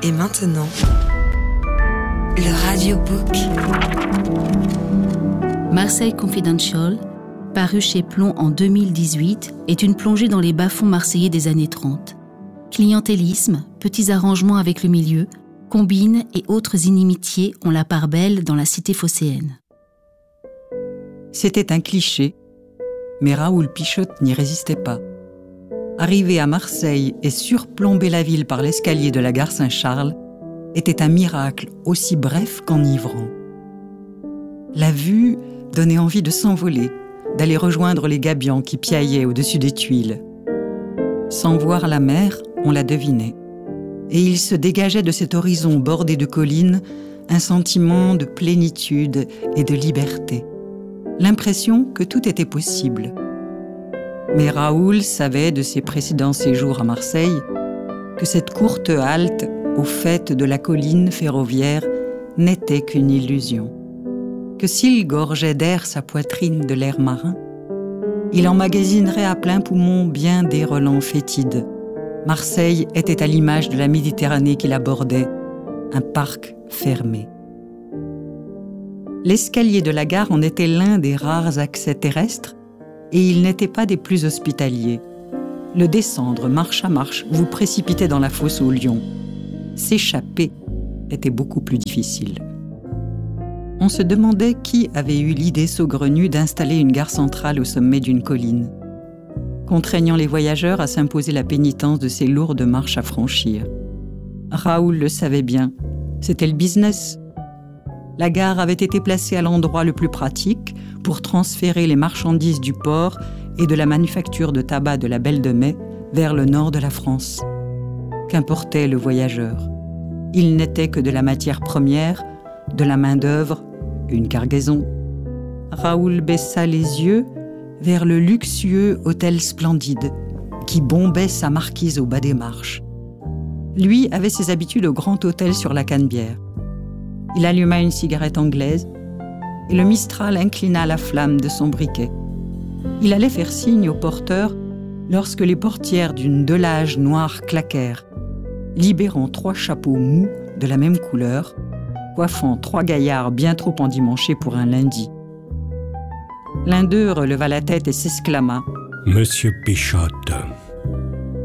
Et maintenant, le radiobook. Marseille Confidential, paru chez Plomb en 2018, est une plongée dans les bas-fonds marseillais des années 30. Clientélisme, petits arrangements avec le milieu, combines et autres inimitiés ont la part belle dans la cité phocéenne. C'était un cliché, mais Raoul Pichotte n'y résistait pas. Arriver à Marseille et surplomber la ville par l'escalier de la gare Saint-Charles était un miracle aussi bref qu'enivrant. La vue donnait envie de s'envoler, d'aller rejoindre les gabions qui piaillaient au-dessus des tuiles. Sans voir la mer, on la devinait. Et il se dégageait de cet horizon bordé de collines un sentiment de plénitude et de liberté. L'impression que tout était possible. Mais Raoul savait de ses précédents séjours à Marseille que cette courte halte au faîte de la colline ferroviaire n'était qu'une illusion. Que s'il gorgeait d'air sa poitrine de l'air marin, il emmagasinerait à plein poumon bien des relents fétides. Marseille était à l'image de la Méditerranée qu'il abordait, un parc fermé. L'escalier de la gare en était l'un des rares accès terrestres et il n'était pas des plus hospitaliers. Le descendre marche à marche vous précipitait dans la fosse aux lions. S'échapper était beaucoup plus difficile. On se demandait qui avait eu l'idée saugrenue d'installer une gare centrale au sommet d'une colline, contraignant les voyageurs à s'imposer la pénitence de ces lourdes marches à franchir. Raoul le savait bien, c'était le business. La gare avait été placée à l'endroit le plus pratique pour transférer les marchandises du port et de la manufacture de tabac de la Belle de Mai vers le nord de la France. Qu'importait le voyageur? Il n'était que de la matière première, de la main-d'œuvre, une cargaison. Raoul baissa les yeux vers le luxueux hôtel Splendide qui bombait sa marquise au bas des marches. Lui avait ses habitudes au grand hôtel sur la Canebière. Il alluma une cigarette anglaise et le Mistral inclina la flamme de son briquet. Il allait faire signe au porteur lorsque les portières d'une Delage noire claquèrent, libérant 3 chapeaux mous de la même couleur, coiffant 3 gaillards bien trop endimanchés pour un lundi. L'un d'eux releva la tête et s'exclama « Monsieur Pichotte,